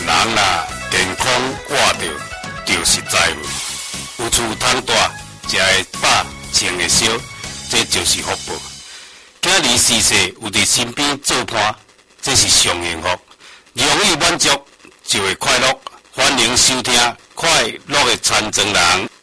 人若健康活着，就是财富。有厝通住，食会饱，穿会烧，这就是福报。今日逝世有伫身边做伴，这是上幸福。容易满足就会快乐。欢迎收听《快乐的残障人》。